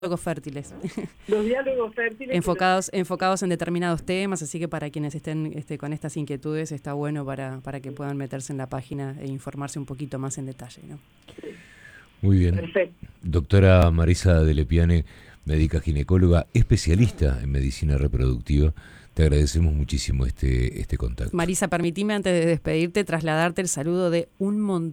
diálogos fértiles. Los diálogos fértiles. enfocados en determinados temas, así que para quienes estén con estas inquietudes está bueno para que puedan meterse en la página e informarse un poquito más en detalle, ¿no? Muy bien. Perfecto. Doctora Marisa de Lepiane, médica ginecóloga, especialista en medicina reproductiva, te agradecemos muchísimo este contacto. Marisa, permitime antes de despedirte trasladarte el saludo de un montón